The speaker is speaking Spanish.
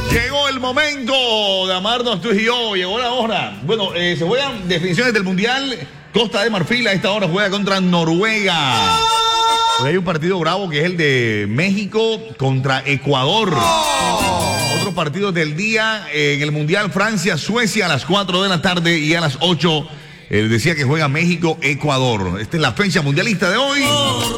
Llegó el momento de amarnos tú y yo. Llegó la hora. Bueno, se juegan definiciones del Mundial. Costa de Marfil a esta hora juega contra Noruega. Hoy hay un partido bravo que es el de México contra Ecuador. Otros partidos del día en el Mundial: Francia, Suecia a las 4 de la tarde y a las 8 decía que juega México, Ecuador. Esta es la fecha mundialista de hoy.